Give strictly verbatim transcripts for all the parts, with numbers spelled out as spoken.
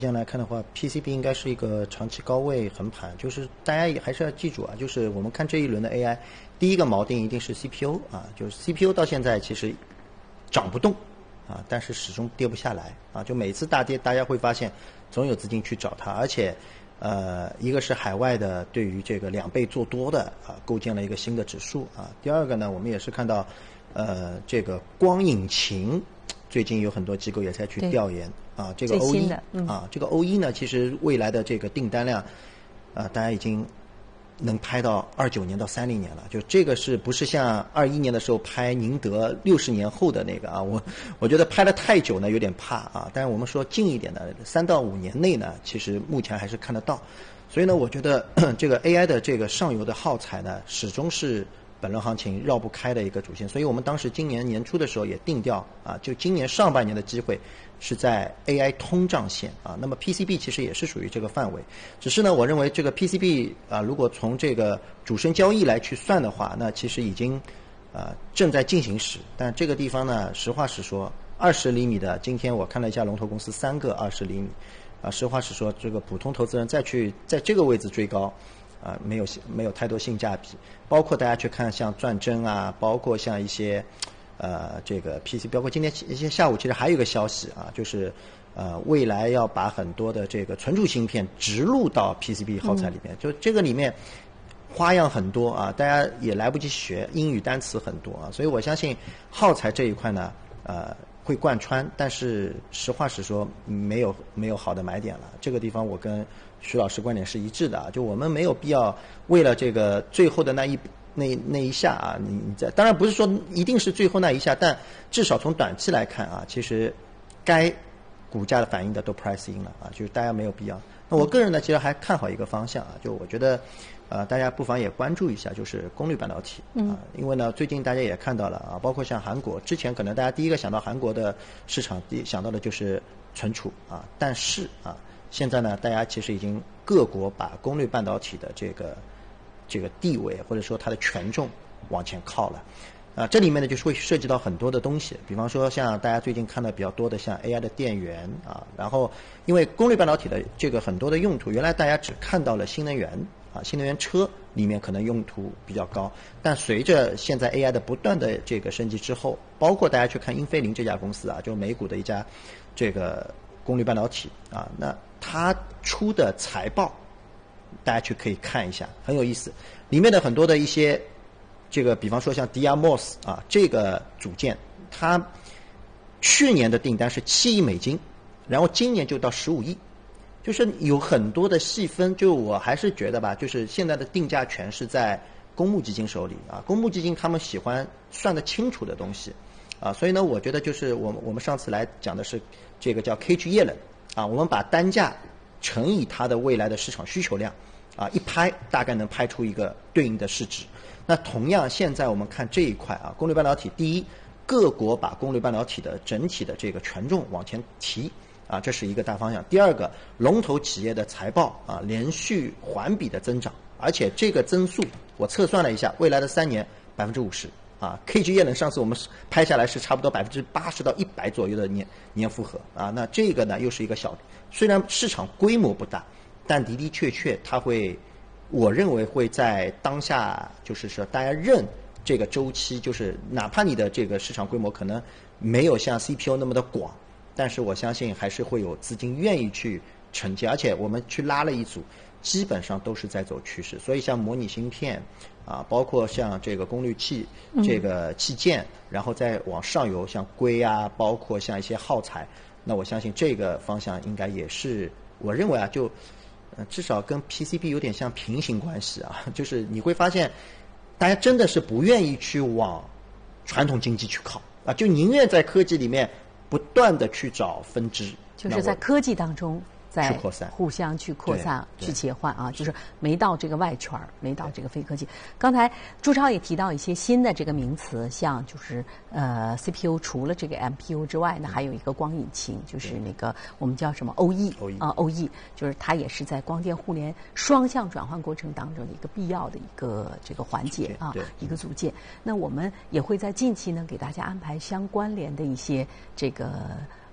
这样来看的话 ，P C B 应该是一个长期高位横盘，就是大家也还是要记住啊，就是我们看这一轮的 A I， 第一个锚定一定是 C P U 啊，就是 C P U 到现在其实涨不动啊，但是始终跌不下来啊，就每次大跌，大家会发现总有资金去找它，而且呃，一个是海外的对于这个两倍做多的啊，构建了一个新的指数啊，第二个呢，我们也是看到呃这个光引擎。最近有很多机构也在去调研啊，这个 O E、嗯、啊，这个 O E 呢，其实未来的这个订单量，啊，大家已经能拍到二九年到三零年了。就这个是不是像二一年的时候拍宁德六十年后的那个啊？我我觉得拍得太久呢，有点怕啊。但是我们说近一点的，三到五年内呢，其实目前还是看得到。所以呢，我觉得这个 A I 的这个上游的耗材呢，始终是本轮行情绕不开的一个主线，所以我们当时今年年初的时候也定调啊，就今年上半年的机会是在 A I 通胀线啊，那么 P C B 其实也是属于这个范围，只是呢，我认为这个 P C B 啊，如果从这个主升交易来去算的话，那其实已经呃正在进行时，但这个地方呢，实话实说，二十厘米的，今天我看了一下龙头公司三个二十厘米，啊，实话实说，这个普通投资人再去在这个位置追高。啊，没有没有太多性价比，包括大家去看像钻针啊，包括像一些，呃，这个 P C， 包括今天一些下午其实还有一个消息啊，就是呃，未来要把很多的这个存储芯片植入到 P C B 耗材里面，嗯、就这个里面花样很多啊，大家也来不及学，英语单词很多啊，所以我相信耗材这一块呢，呃。会贯穿，但是实话实说，没有没有好的买点了。这个地方我跟徐老师观点是一致的啊，就我们没有必要为了这个最后的那一那那一下啊，你你在当然不是说一定是最后那一下，但至少从短期来看啊，其实该股价的反应的都 price in 了啊，就是大家没有必要。那我个人呢，其实还看好一个方向啊，就我觉得。呃，大家不妨也关注一下，就是功率半导体啊，因为呢，最近大家也看到了啊，包括像韩国，之前可能大家第一个想到韩国的市场，第一想到的就是存储啊，但是啊，现在呢，大家其实已经各国把功率半导体的这个这个地位或者说它的权重往前靠了。啊，这里面呢就是会涉及到很多的东西，比方说像大家最近看到比较多的像 A I 的电源啊，然后因为功率半导体的这个很多的用途，原来大家只看到了新能源。啊，新能源车里面可能用途比较高，但随着现在 A I 的不断的这个升级之后，包括大家去看英飞凌这家公司啊，就美股的一家这个功率半导体啊，那它出的财报，大家去可以看一下，很有意思，里面的很多的一些这个，比方说像 D R M O S 啊这个组件，它去年的订单是七亿美金，然后今年就到十五亿。就是有很多的细分，就我还是觉得吧，就是现在的定价权是在公募基金手里啊，公募基金他们喜欢算得清楚的东西，啊，所以呢，我觉得就是我们我们上次来讲的是这个叫 K H 液冷啊，我们把单价乘以它的未来的市场需求量，啊，一拍大概能拍出一个对应的市值。那同样，现在我们看这一块啊，功率半导体，第一，各国把功率半导体的整体的这个权重往前提。啊，这是一个大方向。第二个，龙头企业的财报啊，连续环比的增长，而且这个增速我测算了一下，未来的三年百分之五十啊。K H 液冷上次我们拍下来是差不多百分之八十到一百左右的年年复合啊。那这个呢又是一个小，虽然市场规模不大，但的的确确它会，我认为会在当下就是说大家认这个周期，就是哪怕你的这个市场规模可能没有像 C P U 那么的广。但是我相信还是会有资金愿意去承接，而且我们去拉了一组，基本上都是在走趋势。所以像模拟芯片啊，包括像这个功率器、这个器件，然后再往上游像硅啊，包括像一些耗材，那我相信这个方向应该也是，我认为啊，就呃至少跟 P C B 有点像平行关系啊，就是你会发现，大家真的是不愿意去往传统经济去靠啊，就宁愿在科技里面。不断的去找分支， 就是在科技当中在互相去扩散、去切换啊，就是没到这个外圈，没到这个非科技。刚才朱超也提到一些新的这个名词，像就是呃 C P U 除了这个 M P U 之外呢，还有一个光引擎，就是那个我们叫什么 O E 啊 O E， 就是它也是在光电互联双向转换过程当中的一个必要的一个这个环节啊，一个组件。那我们也会在近期呢给大家安排相关联的一些这个。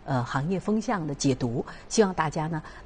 呃行业风向的解读，希望大家呢。